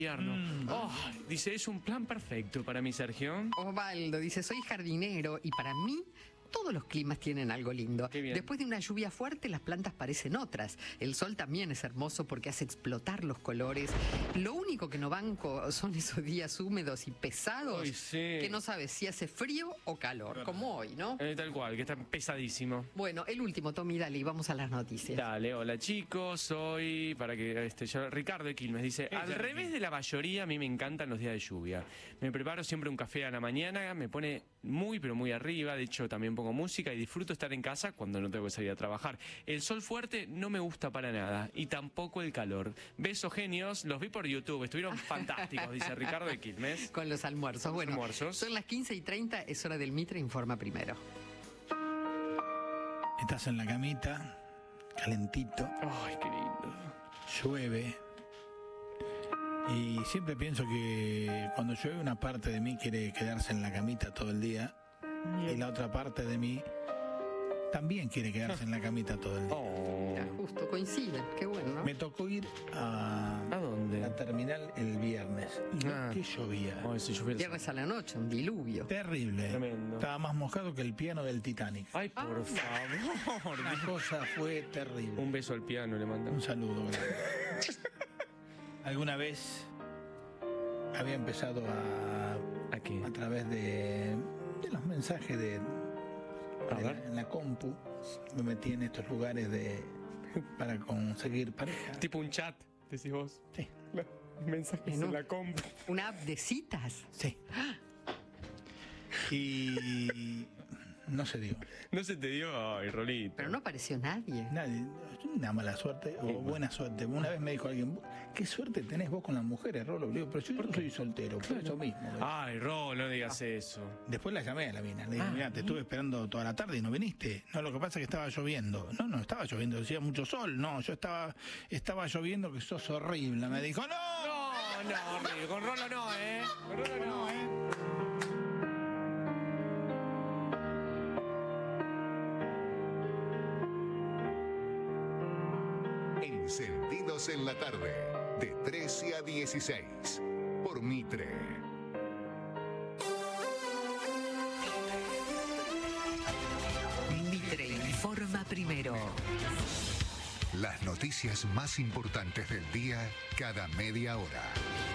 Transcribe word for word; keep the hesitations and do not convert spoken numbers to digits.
Mm. Oh, dice, es un plan perfecto para mí, Sergio. Osvaldo dice, soy jardinero y para mí todos los climas tienen algo lindo. Después de una lluvia fuerte, las plantas parecen otras. El sol también es hermoso porque hace explotar los colores. Lo único que no banco son esos días húmedos y pesados. Uy, sí. Que no sabes si hace frío o calor, claro. Como hoy, ¿no? Eh, tal cual, que está pesadísimo. Bueno, el último, Tommy, dale, y vamos a las noticias. Dale, hola chicos, soy, para que, este, yo, Ricardo de Quilmes, dice, al Ella, revés aquí. de la mayoría, a mí me encantan los días de lluvia. Me preparo siempre un café a la mañana, me pone muy, pero muy arriba, de hecho también pongo música y disfruto estar en casa cuando no tengo que salir a trabajar. El sol fuerte no me gusta para nada, y tampoco el calor. Besos genios, los vi por YouTube, estuvieron fantásticos, dice Ricardo de Quilmes. Con los almuerzos. Los bueno, almuerzos. Son las quince y treinta, es hora del Mitre Informa Primero. Estás en la camita, calentito. Ay, qué lindo. Llueve. Y siempre pienso que cuando llueve una parte de mí quiere quedarse en la camita todo el día. Y la otra parte de mí también quiere quedarse en la camita todo el día. Oh. Ya, justo, coinciden, qué bueno, ¿no? Me tocó ir a, ¿A dónde? la terminal el viernes. Y Ah. que llovía. Ay, si lluviera- Viernes a la noche, un diluvio. Terrible. Tremendo. Estaba más mojado que el piano del Titanic. Ay, por favor. La cosa fue terrible. Un beso al piano le Un mandamos. saludo. Alguna vez había empezado a, ¿A qué? a través de, de los mensajes de, A de la, ver. en la compu, me metí en estos lugares de para conseguir pareja. Tipo un chat, decís vos. Sí, Mensajes No. en la compu. Una app de citas. sí. Y no se dio. No se te dio, ay, Rolito. Pero no apareció nadie. Nadie, una mala suerte o buena suerte. Una vez me dijo alguien, qué suerte tenés vos con las mujeres, Rolo. Le digo, pero yo no soy soltero, por eso mismo. Ay, Rol, no digas eso. Después la llamé a la mina. Le dije, Ah, mira, te estuve esperando toda la tarde y no viniste. No, lo que pasa es que estaba lloviendo. No, no estaba lloviendo, decía mucho sol. No, yo estaba, estaba lloviendo, que sos horrible. Me dijo, no. No, no, Rolito, con Rolo no, ¿eh? Con Rolo no, ¿eh? Encendidos en la tarde, de trece a dieciséis, por Mitre. Mitre Informa Primero. Las noticias más importantes del día cada media hora.